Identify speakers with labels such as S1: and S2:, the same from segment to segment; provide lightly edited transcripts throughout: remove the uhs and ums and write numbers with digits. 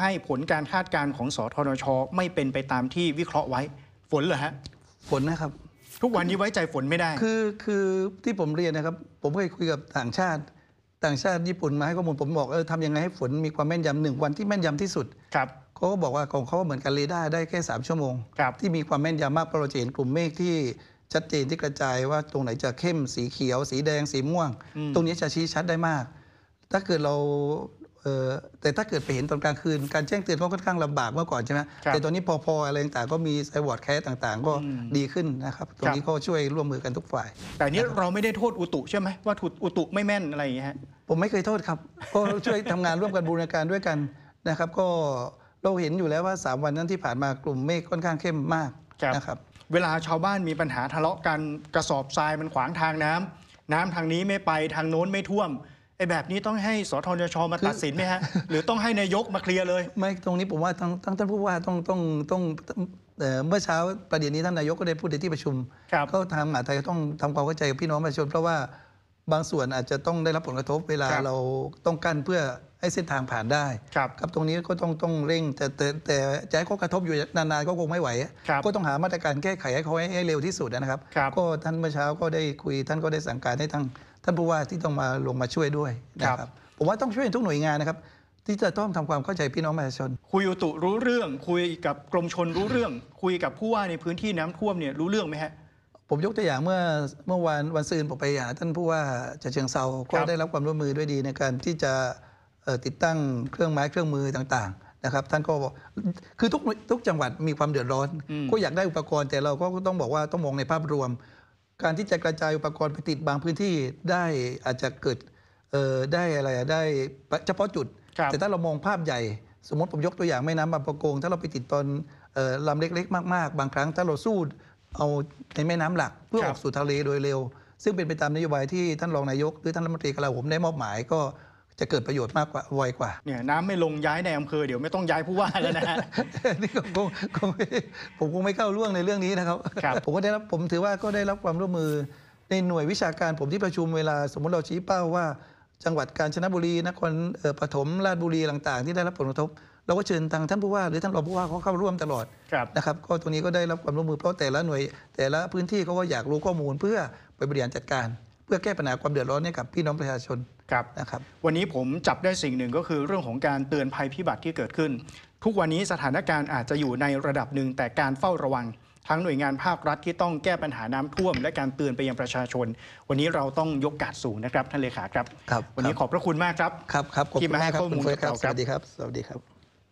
S1: ให้ผลการคาดการณ์ของสธนช.ไม่เป็นไปตามที่วิเคราะห์ไว้ฝนเหรอฮะ
S2: ฝนนะครับ
S1: ทุกวันนี้ไว้ใจฝนไม่ได้
S2: คือที่ผมเรียนนะครับผมเคยคุยกับต่างชาติญี่ปุ่นมาให้ข้อมูลผมบอกทำยังไงให้ฝนมีความแม่นยำ1 วันที่แม่นยำที่สุด
S1: ครับ
S2: เขาก็บอกว่าของเขาเหมือนกันเรดาร์ได้แค่3 ชั่วโมงที่มีความแม่นยำมากเพราะเราจะเห็นกลุ่มเมฆที่ชัดเจนที่กระจายว่าตรงไหนจะเข้มสีเขียวสีแดงสีม่วงตรงนี้จะชี้ชัดได้มากถ้าเกิดเราแต่ถ้าเกิดไปเห็นตอนกลางคืนการแจ้งเตือนก็ค่อนข้างลำบากเมื่อก่อนใช่ไหมแต่ตอนนี้พออะไรต่างๆก็มีไซวอร์ดแคสต่างๆก็ดีขึ้นนะครับตรงนี้ก็ช่วยร่วมมือกันทุกฝ่าย
S1: แต่นี้เราไม่ได้โทษอุตุใช่ไหมว่าอุตุไม่แม่นอะไรอย่างเงี้ย
S2: ผมไม่เคยโทษครับก็ช่วยทำงานร่วมกันบูรณาการด้วยกันนะครับก็เราเห็นอยู่แล้วว่า3 วันนั้นที่ผ่านมากลุ่มเมฆค่อนข้างเข้มมากนะครับ
S1: เวลาชาวบ้านมีปัญหาทะเลาะกันกระสอบทรายมันขวางทางน้ำทางนี้ไม่ไปทางโน้นไม่ท่วมไอ้แบบนี้ต้องให้สธนช.มาตัดสินไหมฮะหรือต้องให้นายกมาเคลียร์เลย
S2: ไม่ตรงนี้ผมว่าท่านผู้ว่าต้องเมื่อเช้าประเด็นนี้ท่านนายกก็ได้พูดในที่ประชุมก็ทางมหาดไทยต้องทำความเข้าใจกับพี่น้องประชาชนเพราะว่าบางส่วนอาจจะต้องได้รับผลกระทบเวลาเราต้องกั้นเพื่อให้เส้นทางผ่านได้ครับตรงนี้ก็ต้องเร่งแต่จะให้เขากระทบอยู่นานๆก็คงไม่ไหวก็ต้องหามาตรการแก้ไขให้เขาให้เร็วที่สุดนะครับก็ท่านเมื่อเช้าก็ได้คุยท่านก็ได้สั่งการให้ท่านผู้ว่าที่ต้องมาลงมาช่วยด้วยนะครับผมว่าต้องช่วยทุกหน่วยงานนะครับที่จะต้องทำความเข้าใจพี่น้องประชาชน
S1: คุยอุตุรู้เรื่องคุยกับกรมชลรู้เรื่องคุยกับผู้ว่าในพื้นที่น้ำท่วมเนี่ยรู้เรื่องไหมฮะ
S2: ผมยกตัวอย่างเมื่อวันซืนผมไปหาท่านผู้ว่าฉะเชิงเทราก็ได้รับความร่วมมือด้วยดีในการที่จะติดตั้งเครื่องไม้เครื่องมือต่างๆนะครับท่านก็บอกคือทุกจังหวัดมีความเดือดร้อนก็อยากได้อุปกรณ์แต่เราก็ต้องบอกว่าต้องมองในภาพรวมการที่จะกระจายอุปกรณ์ไปติดบางพื้นที่ได้อาจจะเกิดได้อะไรได้เฉพาะจุดแต่ถ้าเรามองภาพใหญ่สมมติผมยกตัวอย่างแม่น้ำบางประกงถ้าเราไปติดตอนลำเล็กๆมากๆบางครั้งถ้าเราสู้เอาในแม่น้ำหลักเพื่อออกสู่ทะเลโดยเร็วซึ่งเป็นไปตามนโยบายที่ท่านรองนายกหรือท่านรัฐมนตรีกลาโหมได้มอบหมายก็จะเกิดประโยชน์มากกว่าไวกว่า
S1: เนี่ยน้ำไม่ลงย้ายในอำเภอเดี๋ยวไม่ต้องย้ายผู้ว่าแล้วนะฮะ
S2: นี่ผมคงไม่เข้าร่วงในเรื่องนี้นะครับผมถือว่าก็ได้รับความร่วมมือในหน่วยวิชาการผมที่ประชุมเวลาสมมติเราชี้เป้าว่าจังหวัดกาญจนบุรีนครปฐมราชบุรีต่างๆที่ได้รับผลกระทบเราก็เชิญทางท่านผู้ว่าหรือท่านรองผู้ว่าเขาเข้าร่วมตลอดนะครับก็ตรงนี้ก็ได้รับความร่วมมือเพราะแต่ละหน่วยแต่ละพื้นที่เขาก็อยากรู้ข้อมูลเพื่อไปบริหารจัดการเพื่อแก้ปัญหาความเดือดร้อนให้กับพี่น้องประชาชนนะครับ
S1: วันนี้ผมจับได้สิ่งหนึ่งก็คือเรื่องของการเตือนภัยพิบัติที่เกิดขึ้นทุกวันนี้สถานการณ์อาจจะอยู่ในระดับหนึ่งแต่การเฝ้าระวังทั้งหน่วยงานภาครัฐที่ต้องแก้ปัญหาน้ำท่วมและการเตือนไปยังประชาชนวันนี้เราต้องยกการสูงนะครับท่านเลขาครับวันนี้ขอบพระคุณมากครับที่มาให้ข้อมูลกับเรา
S2: สวัสดีครับสวัสดีครับ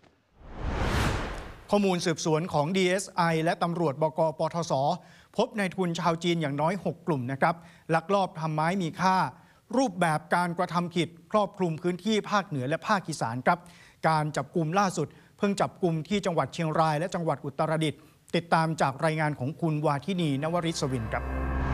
S1: ข้อมูลสืบสวนของ DSI และตำรวจบก.ปทศ.พบนายทุนชาวจีนอย่างน้อย6 กลุ่มนะครับลักลอบทำไม้มีค่ารูปแบบการกระทำผิดครอบคลุมพื้นที่ภาคเหนือและภาคอีสานครับการจับกุมล่าสุดเพิ่งจับกุมที่จังหวัดเชียงรายและจังหวัดอุตรดิตถ์ติดตามจากรายงานของคุณวาทินีนวริศวินครับ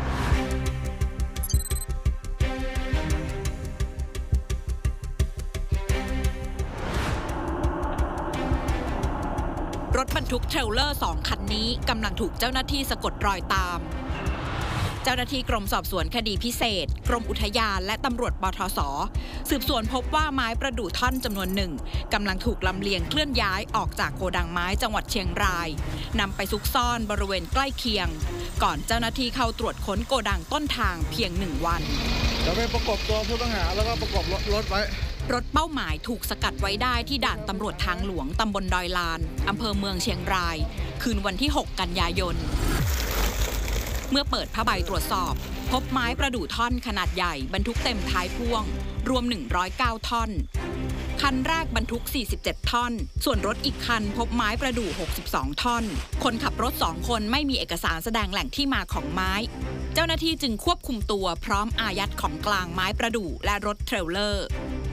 S3: รถบรรทุกเทรลเลอร์2 คันนี้กำลังถูกเจ้าหน้าที่สะกดรอยตามเจ้าหน้าที่กรมสอบสวนคดีพิเศษกรมอุทยานและตำรวจปทศ.สืบสวนพบว่าไม้ประดู่ท่อนจำนวนหนึ่งกำลังถูกลำเลียงเคลื่อนย้ายออกจากโกดังไม้จังหวัดเชียงรายนำไปซุกซ่อนบริเวณใกล้เคียงก่อนเจ้าหน้าที่เข้าตรวจค้นโกดังต้นทางเพียง1 วัน
S4: จะไปประกบตัวผู้ต้องหาแล้วก็ประกบรถไว้
S3: รถเป้าหมายถูกสกัดไว้ได้ที่ด่านตำรวจทางหลวงตำบลดอยลานอำเภอเมืองเชียงรายคืนวันที่6 กันยายนเมื่อเปิดผ้าใบตรวจสอบพบไม้ประดู่ท่อนขนาดใหญ่บรรทุกเต็มท้ายพ่วงรวม109 ท่อนคันแรกบรรทุก47 ท่อนส่วนรถอีกคันพบไม้ประดู่62 ท่อนคนขับรถ2 คนไม่มีเอกสารแสดงแหล่งที่มาของไม้เจ้าหน้าที่จึงควบคุมตัวพร้อมอายัดของกลางไม้ประดู่และรถเทรลเลอร์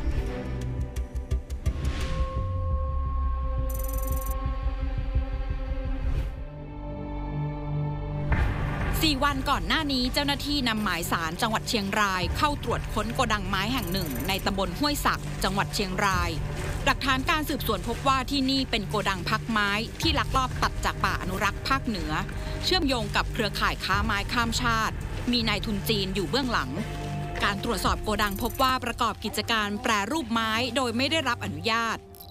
S3: 4 วันก่อนหน้านี้เจ้าหน้าที่นำหมายสารจังหวัดเชียงรายเข้าตรวจค้นโกดังไม้แห่งหนึ่งในตำบลห้วยสักจังหวัดเชียงรายหลักฐานการสืบสวนพบว่าที่นี่เป็นโกดังพักไม้ที่ลักลอบตัดจากป่าอนุรักษ์ภาคเหนือเชื่อมโยงกับเครือข่ายค้าไม้ข้ามชาติมีนายทุนจีนอยู่เบื้องหลังการตรวจสอบโกดังพบว่าประกอบกิจการแปรรูปไม้โดยไม่ได้รับอนุญาต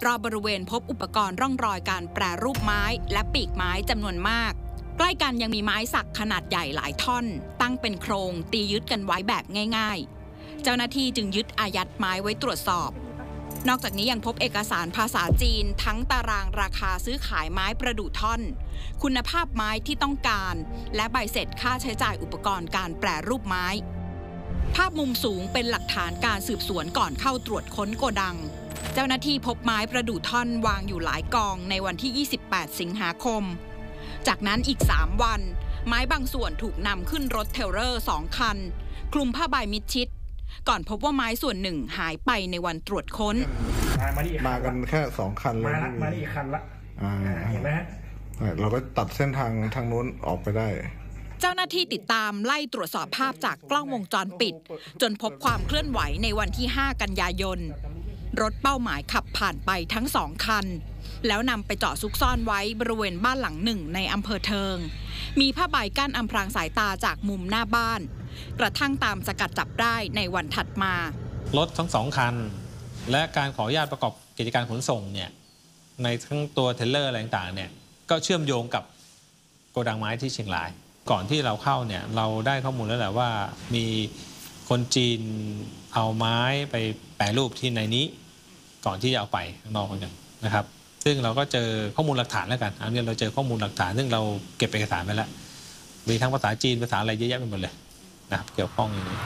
S3: รอบบริเวณพบอุปกรณ์ร่องรอยการแปรรูปไม้และปีกไม้จำนวนมากใกล้กันยังมีไม้สักขนาดใหญ่หลายท่อนตั้งเป็นโครงตียึดกันไว้แบบง่ายๆเจ้าหน้าที่จึงยึดอายัดไม้ไว้ตรวจสอบนอกจากนี้ยังพบเอกสารภาษาจีนทั้งตารางราคาซื้อขายไม้ประดู่ท่อนคุณภาพไม้ที่ต้องการและใบเสร็จค่าใช้จ่ายอุปกรณ์การแปรรูปไม้ภาพมุมสูงเป็นหลักฐานการสืบสวนก่อนเข้าตรวจค้นโกดังเจ้าหน้าที่พบไม้ประดู่ท่อนวางอยู่หลายกองในวันที่ 28 สิงหาคมจากนั้นอีก 3 วันไม้บางส่วนถูกนำขึ้นรถเทรลเลอร์ 2 คันคลุมผ้าใบมิดชิดก่อนพบว่าไม้ส่วนหนึ่งหายไปในวันตรวจค้น
S4: มากันแค่2 คันเลยมาอีกคันละเห็นไหมเราก็ตัดเส้นทางนู้นออกไปได้
S3: เจ้าหน้าที่ติดตามไล่ตรวจสอบภาพจากกล้องวงจรปิดจนพบความเคลื่อนไหวในวันที่ 5 กันยายนรถเป้าหมายขับผ่านไปทั้ง2 คันแล้วนำไปจอดซุกซ่อนไว้บริเวณบ้านหลังหนึ่งในอำเภอเทิงมีผ้าใบกั้นอำพรางสายตาจากมุมหน้าบ้านกระทั่งตามสกัดจับได้ในวันถัดมาร
S5: ถทั้ง2 คันและการขออนุญาตประกอบกิจการขนส่งเนี่ยในทั้งตัวเทรลเลอร์อะไรต่างๆเนี่ยก็เชื่อมโยงกับโกดังไม้ที่เชียงรายก่อนที่เราเข้าเนี่ยเราได้ข้อมูลแล้วแหละว่ามีคนจีนเอาไม้ไปแปรรูปที่ในนี้ก่อนที่จะเอาไปข้างนอกกันนะครับซึ่งเราก็เจอข้อมูลหลักฐานแล้วกันอันนี้เราเจอข้อมูลหลักฐานซึ่งเราเก็บเอกสารไปแล้วมีทั้งภาษาจีนภาษาอะไรเยอะแยะไปหมดเลยนะครับเกี่ยวข้องอย่างนี้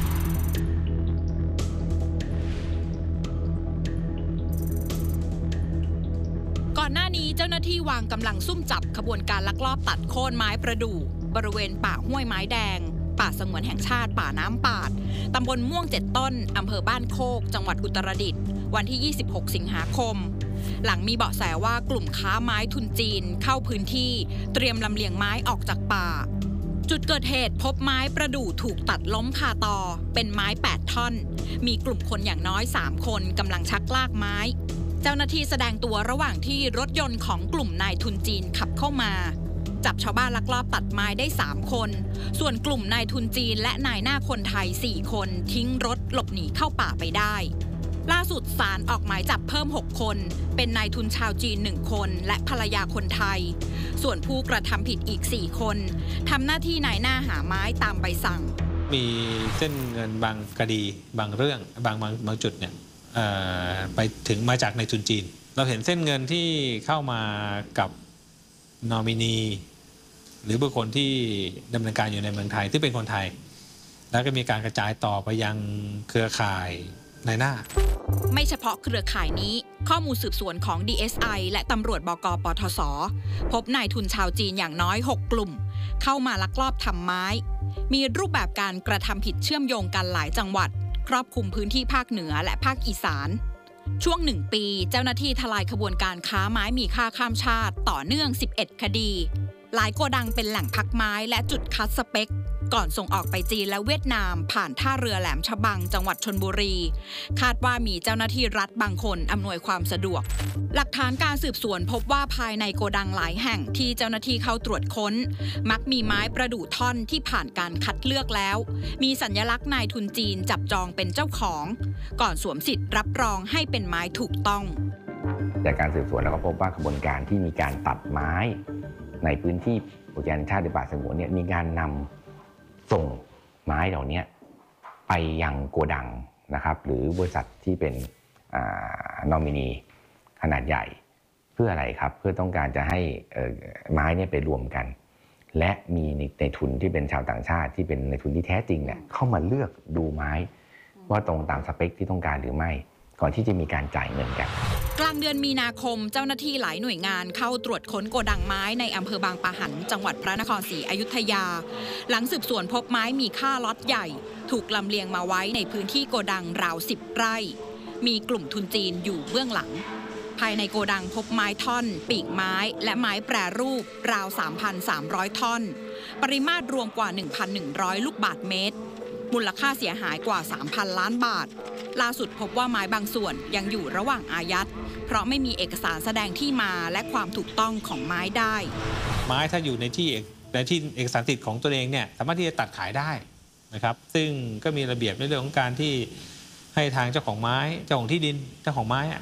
S3: ก่อนหน้านี้เจ้าหน้าที่วางกำลังซุ่มจับขบวนการลักลอบตัดโค่นไม้ประดู่บริเวณป่าห้วยไม้แดงป่าสงวนแห่งชาติป่าน้ำปาดตำบลม่วง7 ต้นอำเภอบ้านโคกจังหวัดอุตรดิตถ์วันที่ 26 สิงหาคมหลังมีเบาะแสว่ากลุ่มค้าไม้ทุนจีนเข้าพื้นที่เตรียมลำเลียงไม้ออกจากป่าจุดเกิดเหตุพบไม้ประดู่ถูกตัดล้มคาตอเป็นไม้8 ท่อนมีกลุ่มคนอย่างน้อย3 คนกำลังชักลากไม้เจ้าหน้าที่แสดงตัวระหว่างที่รถยนต์ของกลุ่มนายทุนจีนขับเข้ามาจับชาวบ้านลักลอบตัดไม้ได้3 คนส่วนกลุ่มนายทุนจีนและนายหน้าคนไทย4 คนทิ้งรถหลบหนีเข้าป่าไปได้ล่าสุดศาลออกหมายจับเพิ่ม6 คนเป็นนายทุนชาวจีน1 คนและภรรยาคนไทยส่วนผู้กระทำผิดอีก4 คนทำหน้าที่นายหน้าหาไม้ตามใบสั่ง
S5: มีเส้นเงินบางคดีบางเรื่องบางจุดเนี่ยไปถึงมาจากนายทุนจีนเราเห็นเส้นเงินที่เข้ามากับนอมินีหรือบุคคลที่ดำเนินการอยู่ในเมืองไทยที่เป็นคนไทยแล้วก็มีการกระจายต่อไปยังเครือข่ายนายหน้า
S3: ไม่เฉพาะเครือข่ายนี้ข้อมูลสืบสวนของ DSI และตำรวจบก.ปทศ.พบนายทุนชาวจีนอย่างน้อย6 กลุ่มเข้ามาลักลอบทำไม้มีรูปแบบการกระทำผิดเชื่อมโยงกันหลายจังหวัดครอบคลุมพื้นที่ภาคเหนือและภาคอีสานช่วง1 ปีเจ้าหน้าที่ทลายขบวนการค้าไม้มีค่าข้ามชาติต่อเนื่อง11 คดีหลายโกดังเป็นแหล่งพักไม้และจุดคัดสเปคก่อนส่งออกไปจีนและเวียดนามผ่านท่าเรือแหลมฉบังจังหวัดชลบุรีคาดว่ามีเจ้าหน้าที่รัฐบางคนอำนวยความสะดวกหลักฐานการสืบสวนพบว่าภายในโกดังหลายแห่งที่เจ้าหน้าที่เข้าตรวจค้นมักมีไม้ประดู่ท่อนที่ผ่านการคัดเลือกแล้วมีสัญลักษณ์นายทุนจีนจับจองเป็นเจ้าของก่อนสวมสิทธิ์รับรองให้เป็นไม้ถูกต้อง
S6: จากการสืบสวนเราก็พบว่าขบวนการที่มีการตัดไม้ในพื้นที่อุทยานแห่งชาติหรือป่าสงวนเนี่ยมีการนำส่งไม้เหล่านี้ไปยังโกดังนะครับหรือบริษัทที่เป็นนอมินีขนาดใหญ่เพื่ออะไรครับเพื่อต้องการจะให้ไม้เนี่ยไปรวมกันและมีในทุนที่เป็นชาวต่างชาติที่เป็นในทุนที่แท้จริงเนี่ยเข้ามาเลือกดูไม้ว่าตรงตามสเปคที่ต้องการหรือไม่ก่อนที่จะมีการจ่ายเงินกัน
S3: กลางเดือนมีนาคมเจ้าหน้าที่หลายหน่วยงานเข้าตรวจค้นโกดังไม้ในอำเภอบางปะหันจังหวัดพระนครศรีอยุธยาหลังสืบสวนพบไม้มีค่าล็อตใหญ่ถูกลำเลียงมาไว้ในพื้นที่โกดังราว10 ไร่มีกลุ่มทุนจีนอยู่เบื้องหลังภายในโกดังพบไม้ท่อนปีกไม้และไม้แปรรูปราว 3,300 ท่อนปริมาตรรวมกว่า 1,100 ลูกบาศก์เมตรมูลค่าเสียหายกว่า 3,000 ล้านบาทล่าสุดพบว่าไม้บางส่วนยังอยู่ระหว่างอายัดเพราะไม่มีเอกสารแสดงที่มาและความถูกต้องของไม้ได้
S5: ไม้ถ้าอยู่ในที่เอกสารสิทธิ์ของตัวเองเนี่ยสามารถที่จะตัดขายได้นะครับซึ่งก็มีระเบียบในเรื่องของการที่ให้ทางเจ้าของไม้เจ้าของที่ดินเจ้าของไม้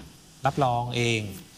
S5: รับรองเอง